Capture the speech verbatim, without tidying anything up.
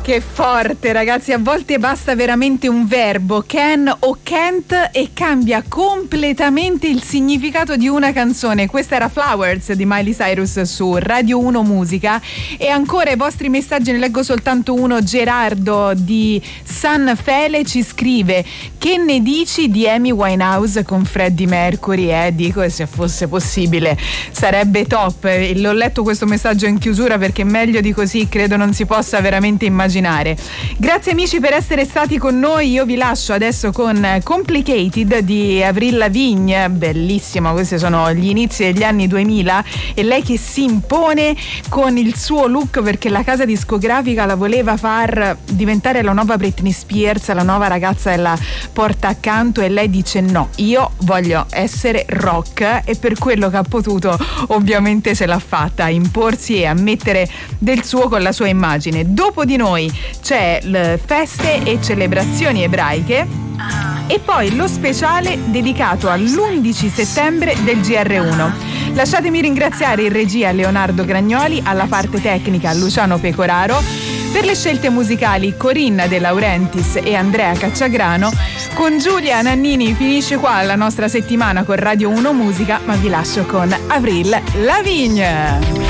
Che forte, ragazzi, a volte basta veramente un verbo, can o can't, e cambia completamente il significato di una canzone. Questa era Flowers di Miley Cyrus su Radio uno Musica. E ancora i vostri messaggi, ne leggo soltanto uno. Gerardo di San Fele ci scrive: che ne dici di Amy Winehouse con Freddie Mercury? Eh, dico, se fosse possibile sarebbe top. L'ho letto questo messaggio in chiusura perché meglio di così credo non si possa veramente immaginare. Grazie amici per essere stati con noi. Io vi lascio adesso con Complicated di Avril Lavigne, bellissima. Questi sono gli inizi degli anni duemila e lei che si impone con il suo look, perché la casa discografica la voleva far diventare la nuova Britney Spears, la nuova ragazza della porta accanto, e lei dice no, io voglio essere rock, e per quello che ha potuto ovviamente se l'ha fatta a imporsi e a mettere del suo con la sua immagine. Dopo di noi c'è le feste e celebrazioni ebraiche e poi lo speciale dedicato all'undici settembre del G R uno. Lasciatemi ringraziare in regia Leonardo Gragnoli, alla parte tecnica Luciano Pecoraro, per le scelte musicali Corinna De Laurentiis e Andrea Cacciagrano. Con Giulia Nannini finisce qua la nostra settimana con Radio uno Musica, ma vi lascio con Avril Lavigne.